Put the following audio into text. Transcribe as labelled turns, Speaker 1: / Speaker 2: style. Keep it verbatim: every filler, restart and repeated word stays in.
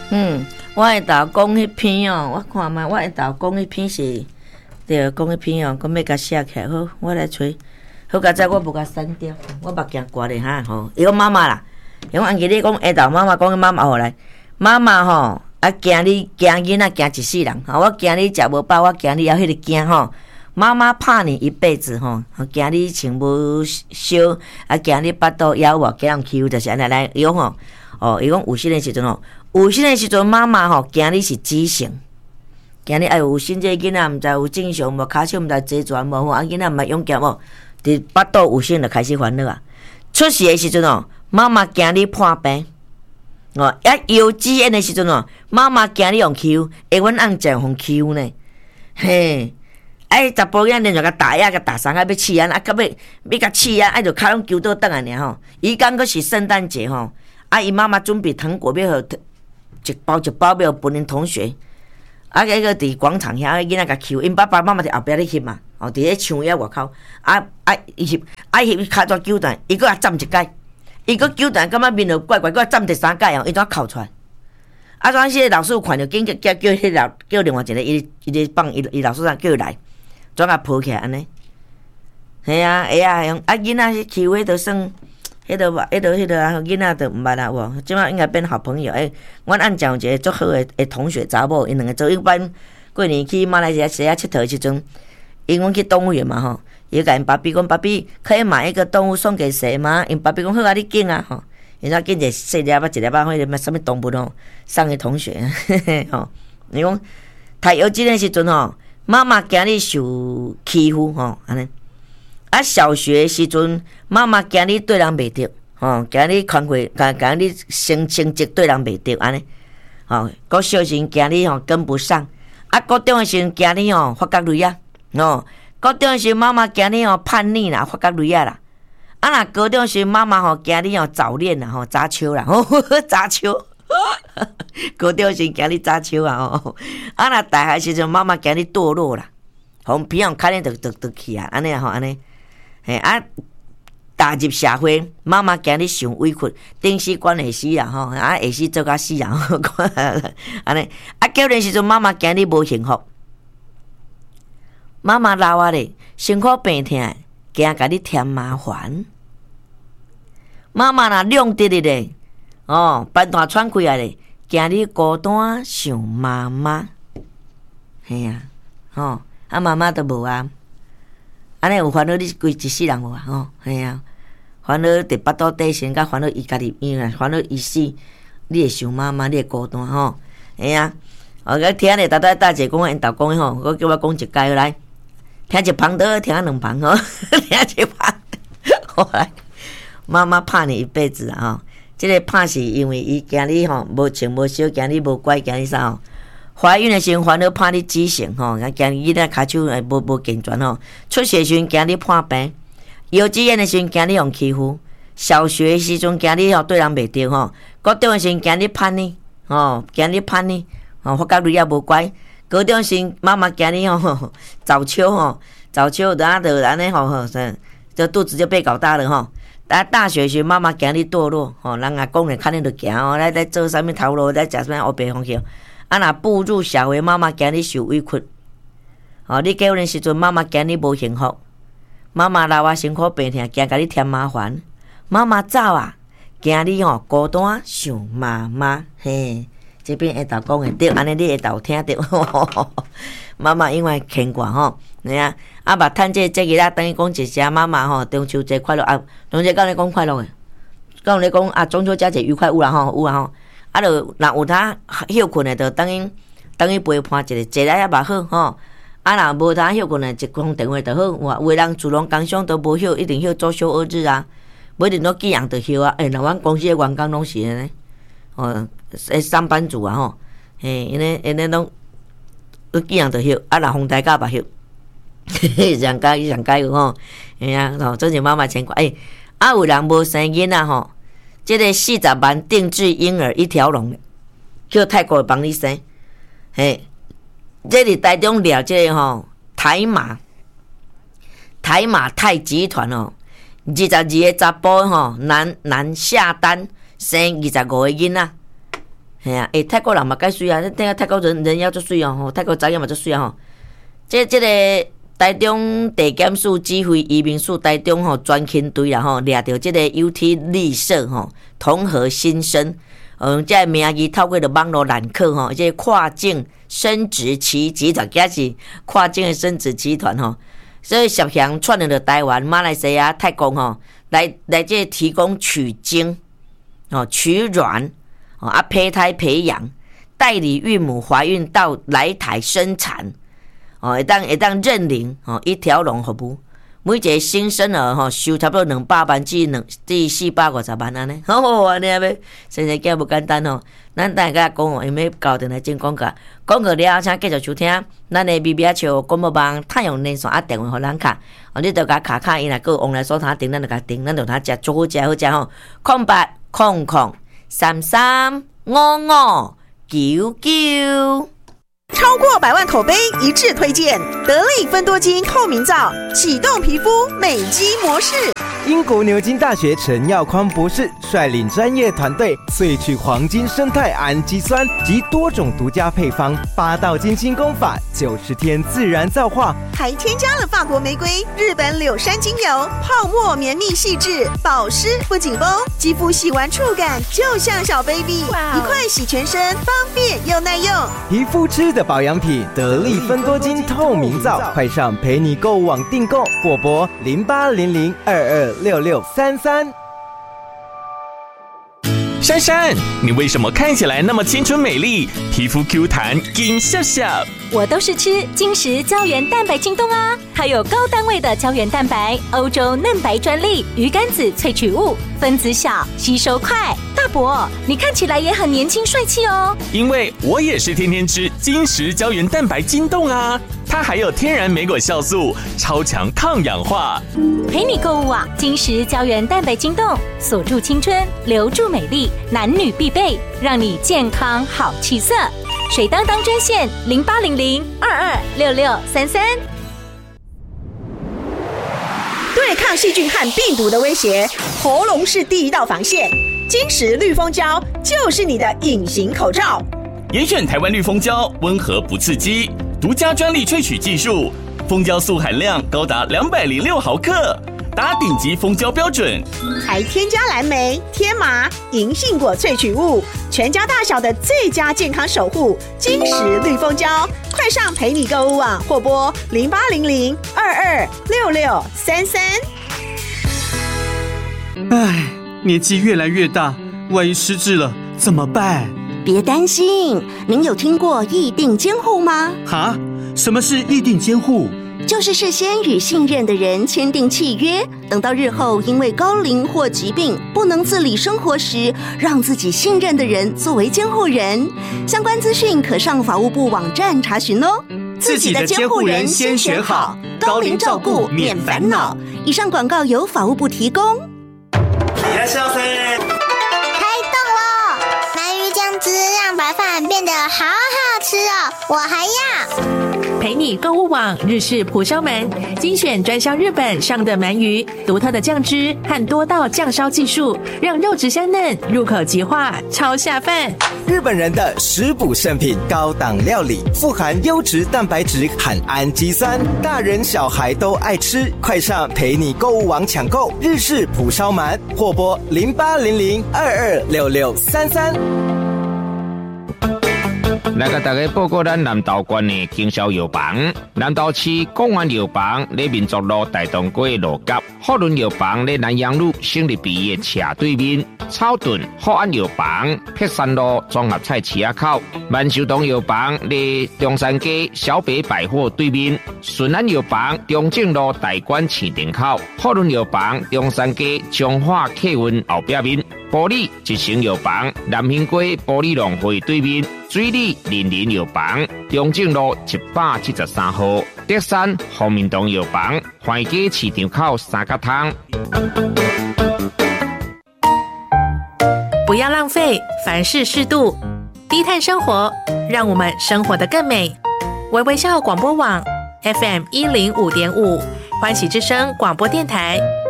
Speaker 1: 嗯，我会头讲迄篇哦，我看卖，我会头讲迄篇是，对，讲迄篇哦，讲要甲写起来，好，我来找，好佳哉，我无甲删掉，我目镜挂咧哈，吼，伊讲妈妈啦，因为按记你讲下头妈妈讲妈妈后来，妈妈吼，啊惊你惊囡仔惊一世人，吼，我惊你食无饱，我惊你还有迄个惊吼。妈妈怕你一辈子吼，惊你穿无烧，啊惊你巴肚枵无，惊人欺负，就是安尼来用吼。哦，伊讲有心的时阵吼，有心的时阵，妈妈吼惊你是畸形，惊你哎有心这囡仔，毋知有正常无，骹手毋知坐全无，啊囡仔毋捌勇健无，伫巴肚有心就开始烦恼啊。出事的时阵哦，妈妈惊你破病，哦，一幼稚园的时阵哦，妈妈惊你用欺负，因阮翁真互欺负呢，嘿。哎，查甫囝连续甲打呀，甲打伤啊，要气啊，啊，甲要要甲气啊，哎，就骹拢揪倒转来尔吼。伊讲佫是圣诞节吼，啊，伊妈妈准备糖果要互一包一包要分因同学，啊，迄个伫广场遐囡仔甲抽，因爸爸妈妈伫后壁咧翕嘛，哦，伫咧墙遐外口，啊啊伊翕，啊翕伊骹抓揪断，伊佫啊站一届，伊佫揪断，感觉面就怪怪，佫啊站第三届哦，伊怎哭出来？啊，转时老师看着，紧叫叫叫迄老叫另外一个，伊伊咧放伊伊老师上叫伊来。转啊抱起来安尼，系啊，会啊，用啊囡仔欺负迄着算，迄着迄着迄着啊囡仔着毋捌啊，无，即摆应该变好朋友。诶，阮按讲一个足好诶诶同学查某，因两个做一般过年去马来西亚西亚佚佗诶时阵，因阮去动物园嘛吼，伊甲因爸比讲，爸比可以买一个动物送给谁吗？因爸比讲好啊，你紧啊吼，因怎紧者细粒仔一粒仔，迄个什么动物哦，送给同学，吼，你讲读幼稚园时阵吼。妈妈惊你受欺负吼，安尼。啊，小学时阵，妈妈惊你对人袂着，吼，惊你看过，惊惊你成成绩对人袂着，安尼。吼，国小时惊你吼跟不上，啊，高中时阵惊你吼发觉累啊，吼，高中时妈妈惊你吼叛逆啦，发觉累啊啦。啊，若高中时妈妈吼惊你吼早恋啦，吼早秋啦，吼早秋。高中时惊你早秋啊吼，啊若大学时阵妈妈惊你堕落啦，互鼻用开咧就就就去啊，安尼啊吼安尼，嘿啊，踏入社会，妈妈惊你受委屈，顶时管下死啊吼，啊下死做甲死啊，安尼，啊结婚时阵妈妈惊你无幸福，妈妈老啊咧，身躯病痛，惊甲你添麻烦，妈妈若量得的咧。哦，办大喘开来咧，惊你孤单想妈妈，嘿啊，吼，啊妈妈都无啊，安尼有烦恼你规一世人无啊，吼，嘿啊，烦恼伫巴肚底先，甲烦恼伊家己，因为烦恼伊死，你会想妈妈，你会孤单吼，嘿啊，我甲听咧，大大大姐讲因兜讲吼，我叫我讲一解来，听一旁倒，听两旁吼，听一旁，好来，妈妈怕你一辈子啊，吼。即个怕是因为伊惊你吼无穿无烧，惊你无乖，惊你啥吼？怀孕的时阵烦恼怕你畸形吼，惊你囡仔骹手诶无无健全吼。出世时阵惊你破病，幼稚园的时阵惊你用欺负，小学的时阵惊你吼对人袂着吼，高中的时阵惊你叛逆吼，惊你叛逆吼，发觉你也无乖。高中时妈妈惊你吼早秋吼，早秋等下就安尼吼吼，这肚子就被搞大了吼。啊！大学时妈妈惊你堕落，吼、哦，人阿公咧看你就行哦，来来做啥物头路，来食啥物乌白风气。啊，若步入社会，妈妈惊你受委屈，哦，你结婚时阵，妈妈惊你无幸福，妈妈老啊辛苦病痛，惊甲你添麻烦。妈妈走啊，惊你吼、哦、孤单想妈妈，嘿，这边下头讲的对，安尼你下头听到。妈妈因为牵挂吼，你啊，啊，目趁这这个啦，等于讲一声妈妈吼，中秋节快乐啊！中秋节敢咧讲快乐诶，敢咧讲啊，中秋节节愉快有啦吼，有啦吼，啊，就若有他休困诶，就等于等于陪伴一个，坐来也嘛好吼。啊，若无他休困诶，一通电话就好。哇，有诶人自拢工商都无休，一定休周休二日啊，无一定都几样就休啊。诶、欸，若阮公司诶员工拢是安尼，哦，诶，上班族啊吼，嘿，因为因为拢。都几样就休，啊！若风台甲嘛休，上加上加有吼，哎呀，吼，这是妈妈牵挂。哎、欸，啊，有人无生囡仔吼，这个四十万定制婴儿一条龙，叫泰国帮你生。嘿，这里台中了这个吼，台马台马泰集团哦，二十二个查甫吼，男男下单生二十五个囡仔。 嘿啊，诶，泰国人嘛介水啊，等下泰国人人妖足水哦，吼，泰国查某嘛足水啊吼。这这个台中地检署指挥移民署台中吼专勤队啦吼，掠到这个 U T 绿社吼同和新生，嗯，这名义透过了网络揽客吼，这跨境生殖期集团，也是跨境的生殖集团吼，所以涉嫌串联了台湾、马来西亚、泰国吼，来来这提供取精、哦取卵、哦啊胚胎培养、代理孕母怀孕到来台生产。哦，会当会当认领哦，一条龙服务，每一个新生儿吼、哦、收差不多两百万至两至四百五十万安尼，好好安尼要生一个无简单哦。咱等下甲讲哦，因为交电来进广告，广告了，请继续收听咱的 B B A 球广播网太阳连线啊电话互咱卡，哦，你着甲卡卡因若个往来所他订，咱就甲订，咱就他食足好食好食吼，空八空空三三五五九九。
Speaker 2: 超过百万口碑一致推荐，得力芬多精透明皂启动皮肤美肌模式。
Speaker 3: 英国牛津大学陈耀宽博士率领专业团队萃取黄金生态氨基酸及多种独家配方，八道精心工法，九十天自然皂化，
Speaker 2: 还添加了法国玫瑰、日本柳杉精油，泡沫绵密细致，保湿不紧绷，肌肤洗完触感就像小 baby， 一块洗全身，方便又耐用。
Speaker 3: 皮肤吃的保养品，得力芬多精透明皂，快上陪你购物网订购，或拨零八零零二二六六三三。
Speaker 4: 珊珊，你为什么看起来那么青春美丽，皮肤 Q 弹紧笑笑？
Speaker 5: 我都是吃金石胶原蛋白京东啊，它有高单位的胶原蛋白，欧洲嫩白专利，鱼肝子萃取物，分子小，吸收快。大伯，你看起来也很年轻帅气哦。
Speaker 4: 因为我也是天天吃金石胶原蛋白京东啊，它还有天然莓果酵素，超强抗氧化。
Speaker 5: 陪你购物啊，金石胶原蛋白京东，锁住青春，留住美丽，男女必备，让你健康好气色。水当当专线零八零零二二六六三三。
Speaker 2: 对抗细菌和病毒的威胁，喉咙是第一道防线。金石绿蜂胶就是你的隐形口罩。
Speaker 4: 严选台湾绿蜂胶，温和不刺激，独家专利萃取技术，蜂胶素含量高达两百零六毫克，达顶级蜂胶标准，
Speaker 2: 还添加蓝莓、天麻、银杏果萃取物，全家大小的最佳健康守护。金石绿蜂胶，快上陪你购物网或拨零八零零二二六六三三。
Speaker 6: 唉，年纪越来越大，万一失智了怎么办？
Speaker 7: 别担心，您有听过议定监护吗？
Speaker 6: 哈？什么是议定监护？
Speaker 7: 就是事先与信任的人签订契约，等到日后因为高龄或疾病不能自理生活时，让自己信任的人作为监护人。相关资讯可上法务部网站查询哦。
Speaker 6: 自己的监护人先选好，高龄照顾免烦恼。
Speaker 7: 以上广告由法务部提供。
Speaker 8: いらっしゃいませ。
Speaker 9: 开动了！鳗鱼酱汁让白饭变得好好吃哦，我还要。
Speaker 10: 陪你购物网日式蒲烧鳗，精选专销日本上的鳗鱼，独特的酱汁和多道酱烧技术，让肉质香嫩，入口即化，超下饭。
Speaker 3: 日本人的食补圣品，高档料理，富含优质蛋白质和氨基酸，大人小孩都爱吃。快上陪你购物网抢购日式蒲烧鳗，或拨零八零零二二六六三三。
Speaker 11: 来甲大家报告咱南投县的经销药房，南投市公安药房在民族路大东街路角，福伦药房在南阳路省立毕业斜对面，草屯福安药房碧山路综合菜市口，万寿堂药房在中山街小北百货对面，顺安药房中正路大馆市场口，福伦药房中山街中华客运后壁面。玻璃一成药房南兴街玻璃农会对面，水里林林药房中正路一百七十三号，德山福民堂药房怀街市场口三角汤。
Speaker 10: 不要浪费，凡事适度，低碳生活，让我们生活得更美。微微笑广播网 F M 一零五点五，欢喜之声广播电台。